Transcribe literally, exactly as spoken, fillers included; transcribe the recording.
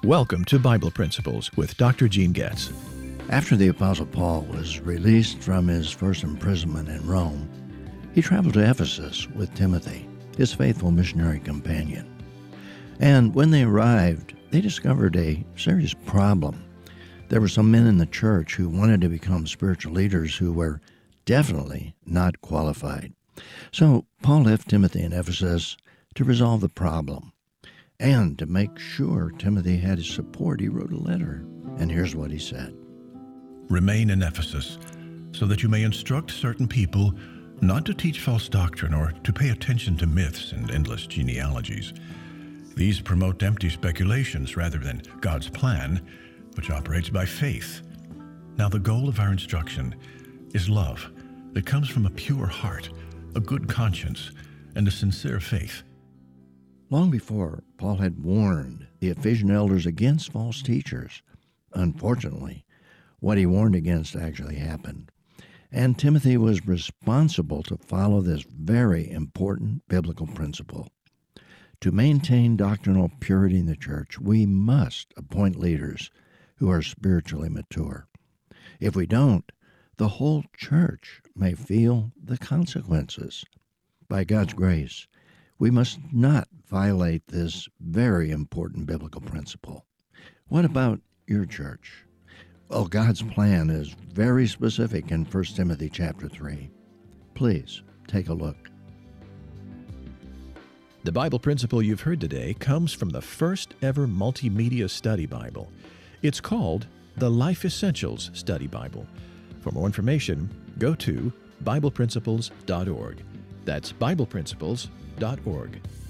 Welcome to Bible Principles with Doctor Gene Getz. After the Apostle Paul was released from his first imprisonment in Rome, he traveled to Ephesus with Timothy, his faithful missionary companion. And when they arrived, they discovered a serious problem. There were some men in the church who wanted to become spiritual leaders who were definitely not qualified. So Paul left Timothy in Ephesus to resolve the problem. And to make sure Timothy had his support, he wrote a letter. And here's what he said. Remain in Ephesus, so that you may instruct certain people not to teach false doctrine or to pay attention to myths and endless genealogies. These promote empty speculations rather than God's plan, which operates by faith. Now the goal of our instruction is love that comes from a pure heart, a good conscience, and a sincere faith. Long before, Paul had warned the Ephesian elders against false teachers. Unfortunately, what he warned against actually happened. And Timothy was responsible to follow this very important biblical principle. To maintain doctrinal purity in the church, we must appoint leaders who are spiritually mature. If we don't, the whole church may feel the consequences. By God's grace, we must not violate this very important biblical principle. What about your church? Well, God's plan is very specific in First Timothy chapter three. Please take a look. The Bible principle you've heard today comes from the first ever multimedia study Bible. It's called the Life Essentials Study Bible. For more information, go to Bible Principles dot org. That's Bible Principles dot org.